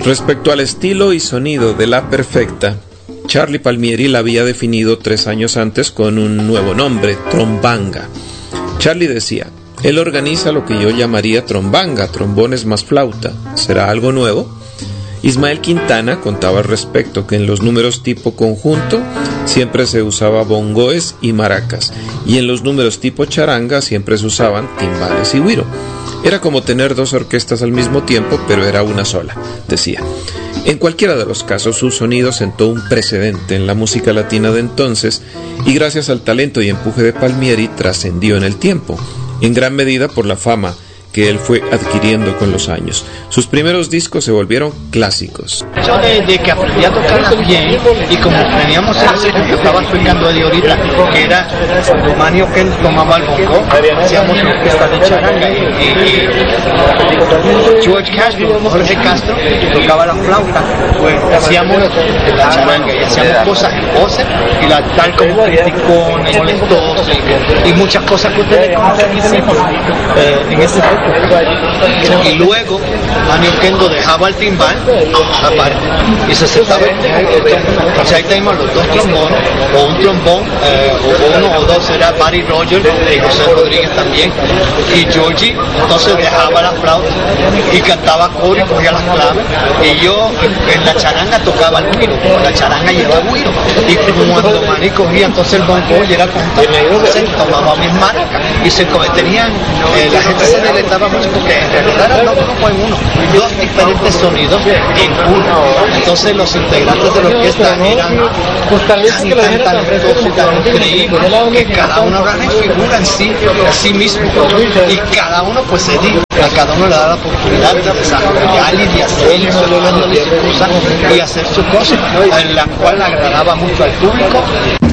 Respecto al estilo y sonido de La Perfecta, Charlie Palmieri la había definido 3 años antes con un nuevo nombre, Trombanga. Charlie decía: él organiza lo que yo llamaría trombanga, trombones más flauta. ¿Será algo nuevo? Ismael Quintana contaba al respecto que en los números tipo conjunto siempre se usaba bongoes y maracas, y en los números tipo charanga siempre se usaban timbales y güiro. Era como tener 2 orquestas al mismo tiempo, pero era una sola, decía. En cualquiera de los casos, su sonido sentó un precedente en la música latina de entonces, y gracias al talento y empuje de Palmieri trascendió en el tiempo, en gran medida por la fama que él fue adquiriendo con los años. Sus primeros discos se volvieron clásicos. Yo de que aprendí a tocarlas bien, y como teníamos ese que estaba explicando Eddie ahorita, que era cuando Manny que tomaba el bongo, hacíamos una orquesta de charanga, y George Castro, Jorge Castro, tocaba la flauta, pues hacíamos la charanga y hacíamos cosas en voces, y tal como criticones, molestos, y muchas cosas que ustedes conocen en ese tiempo. Y luego Manny Oquendo dejaba el timbal aparte y se sentaba. Entonces ahí tenemos los 2 trombones, o un trombón, o 1 o 2 era Buddy Rogers y José Rodríguez también, y Georgie entonces dejaba la flauta y cantaba coro y cogía las claves, y yo en la charanga tocaba el güiro, la charanga lleva güiro, y cuando Manny cogía entonces el bongo y era contado, se tomaba mis maracas y se tenían, la gente se deleitaba mucho porque en realidad era como en uno, 2 diferentes sonidos en uno. Entonces los integrantes de la orquesta eran tan talentosos y tan increíbles que cada uno agarra y figura en sí mismo, y cada uno pues se dice, a cada uno le da la oportunidad de desarrollar y de hacer y solo dándole su cosa y hacer su cosa, en la cual agradaba mucho al público.